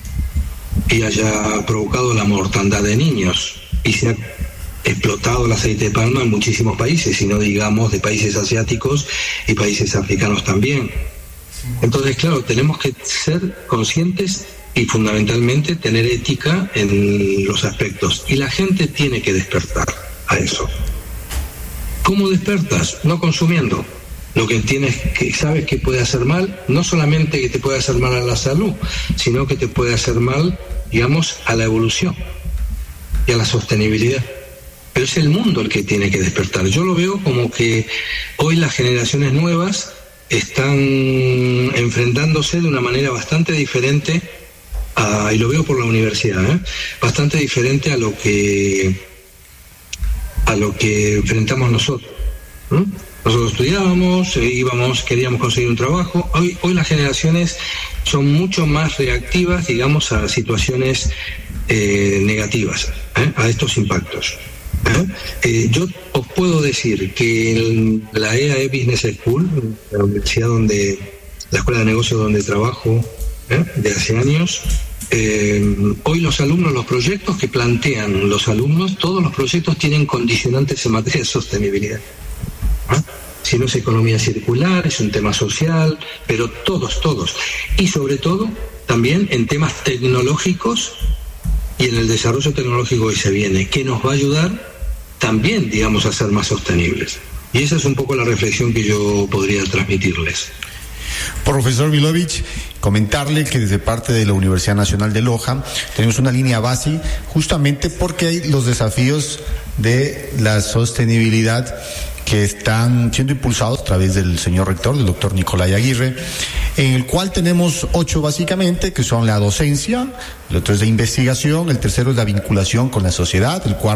y haya provocado la mortandad de niños y se ha explotado el aceite de palma en muchísimos países, y no digamos de países asiáticos y países africanos también? Entonces, claro, tenemos que ser conscientes y fundamentalmente tener ética en los aspectos, y la gente tiene que despertar a eso. ¿Cómo despertas? No consumiendo lo que tienes, que sabes que puede hacer mal, no solamente que te puede hacer mal a la salud, sino que te puede hacer mal, digamos, a la evolución y a la sostenibilidad. Pero es el mundo el que tiene que despertar. Yo lo veo como que hoy las generaciones nuevas están enfrentándose de una manera bastante diferente, a, y lo veo por la universidad, ¿eh? bastante diferente a lo que a lo que enfrentamos nosotros. ¿eh? Nosotros estudiábamos, eh, íbamos, queríamos conseguir un trabajo. Hoy, hoy las generaciones son mucho más reactivas, digamos, a situaciones eh, negativas, ¿eh? a estos impactos. ¿eh? Eh, yo os puedo decir que en la E A E Business School, la universidad donde, la escuela de negocios donde trabajo ¿eh? de hace años, Eh, hoy los alumnos, los proyectos que plantean los alumnos, todos los proyectos tienen condicionantes en materia de sostenibilidad. ¿Ah? Si no es economía circular, es un tema social, pero todos, todos. Y sobre todo, también en temas tecnológicos y en el desarrollo tecnológico que se viene, que nos va a ayudar también, digamos, a ser más sostenibles. Y esa es un poco la reflexión que yo podría transmitirles. Profesor Milovich, comentarle que desde parte de la Universidad Nacional de Loja tenemos una línea base justamente porque hay los desafíos de la sostenibilidad que están siendo impulsados a través del señor rector, del doctor Nicolai Aguirre, en el cual tenemos ocho básicamente, que son la docencia, el otro es la investigación, el tercero es la vinculación con la sociedad, el cuarto